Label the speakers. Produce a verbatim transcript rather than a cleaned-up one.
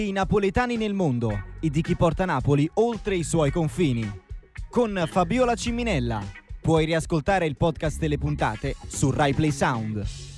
Speaker 1: I napoletani nel mondo e di chi porta Napoli oltre i suoi confini. Con Fabiola Ciminella. Puoi riascoltare il podcast e le puntate su Rai Play Sound.